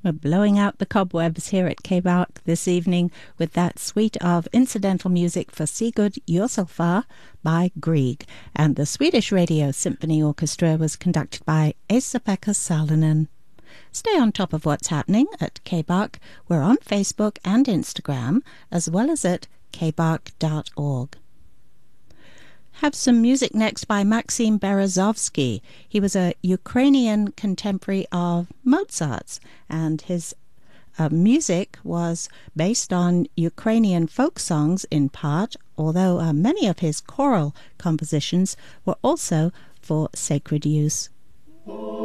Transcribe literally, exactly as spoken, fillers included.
We're blowing out the cobwebs here at K-Bark this evening with that suite of incidental music for Sigurd Josefar by Grieg, and the Swedish Radio Symphony Orchestra was conducted by Esa-Pekka Salonen. Stay on top of what's happening at K-Bark. We're on Facebook and Instagram, as well as at k bark dot org. Have some music next by Maxim Berezovsky. He was a Ukrainian contemporary of Mozart's, and his uh, music was based on Ukrainian folk songs in part, although uh, many of his choral compositions were also for sacred use.